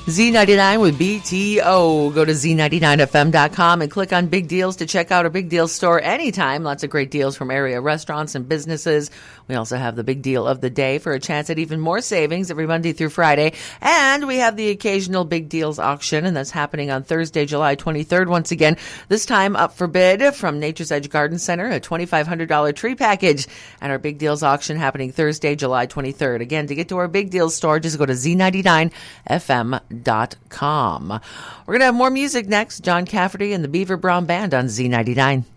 Z99 with BTO. Go to Z99FM.com and click on Big Deals to check out our Big Deals store anytime. Lots of great deals from area restaurants and businesses. We also have the Big Deal of the Day for a chance at even more savings every Monday through Friday. And we have the occasional Big Deals auction, and that's happening on Thursday, July 23rd. Once again, this time up for bid from Nature's Edge Garden Center, a $2,500 tree package. And our Big Deals auction happening Thursday, July 23rd. Again, to get to our Big Deals store, just go to Z99FM.com. We're going to have more music next. John Cafferty and the Beaver Brown Band on Z99.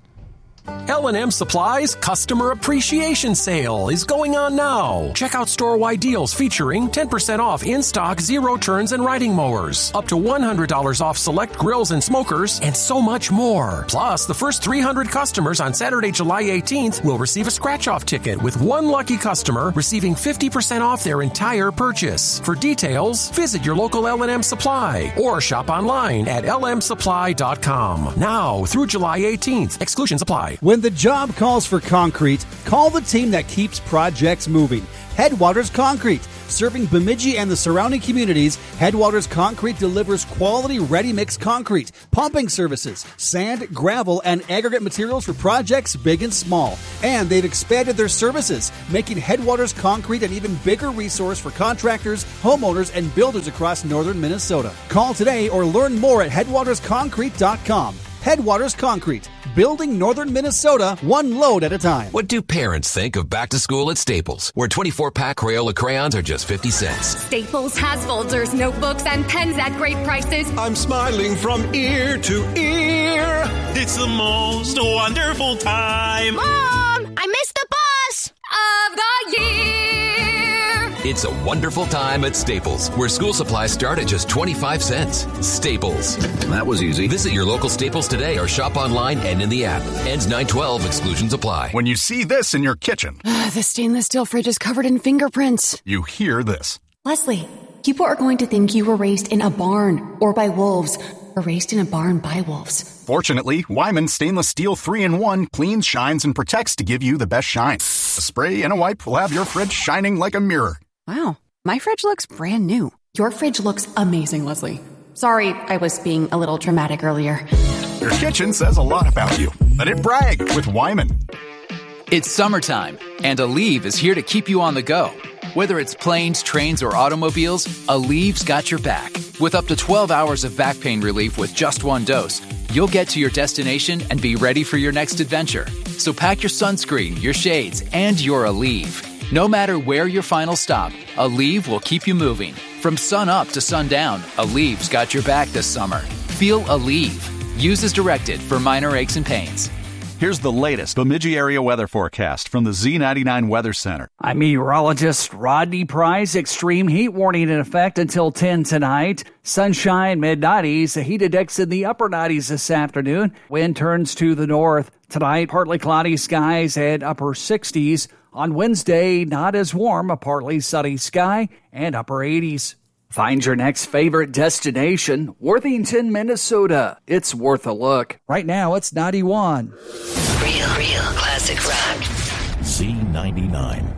L&M Supply's Customer Appreciation Sale is going on now. Check out store-wide deals featuring 10% off in-stock zero-turns and riding mowers, up to $100 off select grills and smokers, and so much more. Plus, the first 300 customers on Saturday, July 18th will receive a scratch-off ticket, with one lucky customer receiving 50% off their entire purchase. For details, visit your local L&M Supply or shop online at lmsupply.com. Now through July 18th. Exclusions apply. When the job calls for concrete, call the team that keeps projects moving. Headwaters Concrete. Serving Bemidji and the surrounding communities, Headwaters Concrete delivers quality ready-mix concrete, pumping services, sand, gravel, and aggregate materials for projects big and small. And they've expanded their services, making Headwaters Concrete an even bigger resource for contractors, homeowners, and builders across northern Minnesota. Call today or learn more at headwatersconcrete.com. Headwaters Concrete, building northern Minnesota one load at a time. What do parents think of back to school at Staples, where 24-pack Crayola crayons are just 50 cents? Staples has folders, notebooks, and pens at great prices. I'm smiling from ear to ear. It's the most wonderful time. Mom, I missed the bus of the year. It's a wonderful time at Staples, where school supplies start at just 25 cents. Staples. That was easy. Visit your local Staples today or shop online and in the app. Ends 9/12. Exclusions apply. When you see this in your kitchen, the stainless steel fridge is covered in fingerprints. You hear this. Leslie, people are going to think you were raised in a barn or by wolves, or raised in a barn by wolves. Fortunately, Wyman Stainless Steel 3-in-1 cleans, shines, and protects to give you the best shine. A spray and a wipe will have your fridge shining like a mirror. Wow, my fridge looks brand new. Your fridge looks amazing, Leslie. Sorry, I was being a little dramatic earlier. Your kitchen says a lot about you. Let it brag with Wyman. It's summertime, and Aleve is here to keep you on the go. Whether it's planes, trains, or automobiles, Aleve's got your back. With up to 12 hours of back pain relief with just one dose, you'll get to your destination and be ready for your next adventure. So pack your sunscreen, your shades, and your Aleve. No matter where your final stop, Aleve will keep you moving. From sun up to sundown, Aleve's got your back this summer. Feel Aleve. Use as directed for minor aches and pains. Here's the latest Bemidji area weather forecast from the Z99 Weather Center. I'm meteorologist Rodney Price. Extreme heat warning in effect until 10 tonight. Sunshine, mid-90s. A heat index in the upper 90s this afternoon. Wind turns to the north. Tonight, partly cloudy skies and upper 60s. On Wednesday, not as warm, a partly sunny sky and upper 80s. Find your next favorite destination, Worthington, Minnesota. It's worth a look. Right now, it's 91. Real classic rock. Z99.